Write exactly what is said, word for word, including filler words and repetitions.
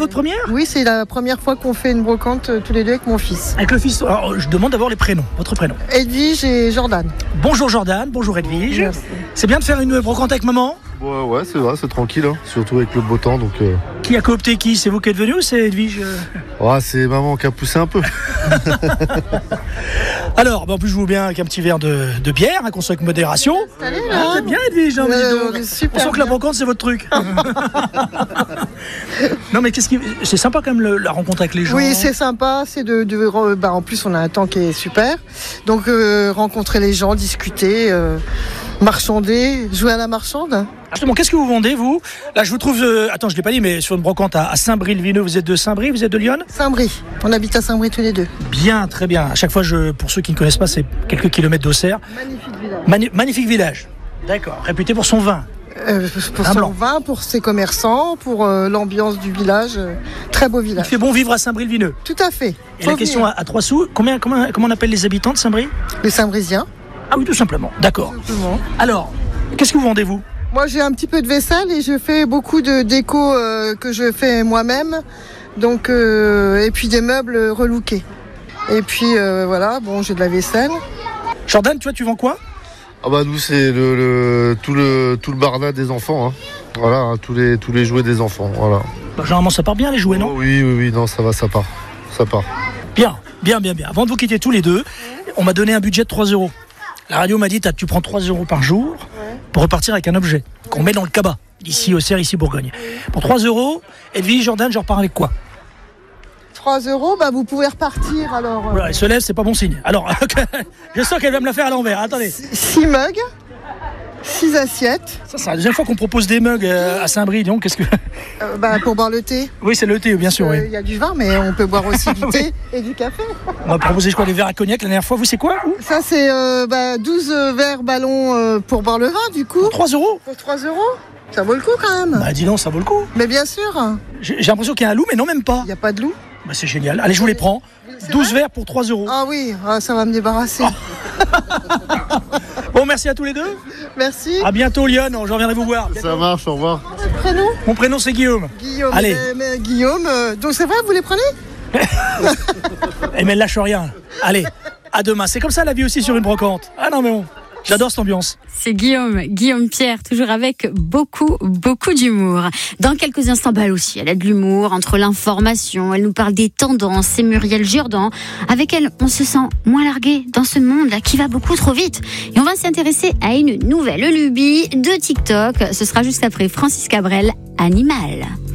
votre première ? Oui, c'est la première fois qu'on fait une brocante euh, tous les deux avec mon fils. Avec le fils. Alors, je demande d'abord les prénoms. Votre prénom. Edwige et Jordan. Bonjour Jordan, bonjour Edwige. Merci. C'est bien de faire une brocante avec maman ? Ouais, ouais, c'est vrai, c'est tranquille, hein. Surtout avec le beau temps. Donc, euh... Qui a coopté qui ? C'est vous qui êtes venu ou c'est Edwige ? ouais, c'est maman qui a poussé un peu. Alors, bah en plus, je vous bien avec un petit verre de, de bière, hein, qu'on soit avec modération. Allez, Ah, là. c'est bien Edwige, hein, Euh, dis donc. super On sent que la bien. brocante, c'est votre truc. Non, mais qu'est-ce qui... c'est sympa quand même le- la rencontre avec les gens. Oui, c'est sympa. C'est de, de- bah, en plus, on a un temps qui est super. Donc, euh, rencontrer les gens, discuter, euh, marchander, jouer à la marchande. Justement, qu'est-ce que vous vendez, vous ? Là, je vous trouve... euh, Attends, je ne l'ai pas dit, mais sur une brocante à, à Saint-Brie-le-Vineux. Vous êtes de Saint-Brie, vous êtes de Lyon ? Saint-Brie. On habite à Saint-Brie tous les deux. Bien, très bien. À chaque fois, je, pour ceux qui ne connaissent pas, c'est quelques kilomètres d'Auxerre. Magnifique village. Mani- magnifique village. D'accord. Réputé pour son vin. Euh, pour Un son blanc. vin, pour ses commerçants, pour euh, l'ambiance du village. euh, très beau Il village. fait bon vivre à Saint-Brie-le-Vineux. Tout à fait. Et Faut la question venir. à, à trois sous, combien, comment, comment on appelle les habitants de Saint-Brie ? Les Saint-Brisiens. Ah oui, tout simplement. D'accord. Simplement. Alors, qu'est-ce que vous vendez, vous ? Moi, j'ai un petit peu de vaisselle et je fais beaucoup de déco euh, que je fais moi-même. Donc, euh, et puis des meubles relookés. Et puis euh, voilà, bon, j'ai de la vaisselle. Jordan, toi, tu vends quoi ? Ah bah nous c'est le, le tout le tout le barda des enfants, hein. Voilà, hein, tous les tous les jouets des enfants, voilà. Bah, généralement, ça part bien, les jouets, non ? Oh, oui oui oui non ça va ça part ça part. Bien, bien, bien, bien. Avant de vous quitter tous les deux, on m'a donné un budget de trois euros. La radio m'a dit, t'as- tu prends trois euros par jour pour repartir avec un objet qu'on met dans le cabas, ici au Cerf, ici Bourgogne. Pour trois euros, Edwige, Jordan, je repars avec quoi ? trois euros, bah, vous pouvez repartir alors. euh, Voilà, elle se lève, c'est pas bon signe. Alors, je sens qu'elle va me la faire à l'envers. Attendez, six mugs, six assiettes, ça c'est la deuxième fois qu'on propose des mugs euh, à Saint-Brie, donc qu'est-ce que... euh, bah, pour boire le thé. Oui, c'est le thé, bien sûr, Euh, oui. Il y a du vin, mais on peut boire aussi du thé et du café. On m'a proposé, je crois, des verres à cognac la dernière fois. Vous, c'est quoi, vous ? Ça, c'est euh, bah, douze verres ballons euh, pour boire le vin, du coup. trois euros ? Pour trois euros. Ça vaut le coup quand même. Bah, dis donc, ça vaut le coup. Mais bien sûr, J'ai j'ai l'impression qu'il y a un loup, mais non, même pas. il n'y a pas de loup. Bah, c'est génial. Allez, je vous les prends. C'est douze vrai verres pour trois euros. Ah oui, ah, ça va me débarrasser. Bon, merci à tous les deux. Merci. À bientôt, Lyon. Je reviendrai vous voir. Ça marche, au revoir. Prénom Mon prénom, c'est Guillaume. Guillaume. Allez. Mais, mais Guillaume, euh, donc c'est vrai, vous les prenez? Eh, mais elle lâche rien. Allez, à demain. C'est comme ça la vie aussi sur une brocante. Ah non, mais bon. J'adore cette ambiance. C'est Guillaume, Guillaume Pierre, toujours avec beaucoup, beaucoup d'humour. Dans quelques instants, bah elle aussi, elle a de l'humour, entre l'information, elle nous parle des tendances, c'est Muriel Jourdan. Avec elle, on se sent moins largué dans ce monde-là qui va beaucoup trop vite. Et on va s'intéresser à une nouvelle lubie de TikTok. Ce sera juste après Francis Cabrel, Animal.